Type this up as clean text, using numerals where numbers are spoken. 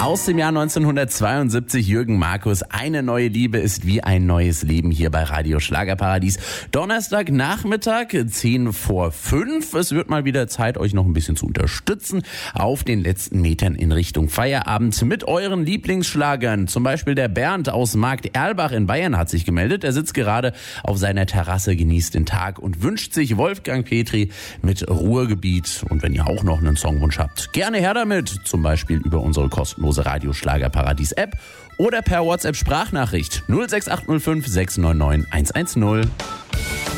Aus dem Jahr 1972, Jürgen Markus. Eine neue Liebe ist wie ein neues Leben hier bei Radio Schlagerparadies. Donnerstagnachmittag, 4:10. Es wird mal wieder Zeit, euch noch ein bisschen zu unterstützen auf den letzten Metern in Richtung Feierabend mit euren Lieblingsschlagern. Zum Beispiel der Bernd aus Markt Erlbach in Bayern hat sich gemeldet. Er sitzt gerade auf seiner Terrasse, genießt den Tag und wünscht sich Wolfgang Petri mit Ruhrgebiet. Und wenn ihr auch noch einen Songwunsch habt, gerne her damit. Zum Beispiel über unsere kostenlose Radio Schlagerparadies App oder per WhatsApp Sprachnachricht 06805 699 110.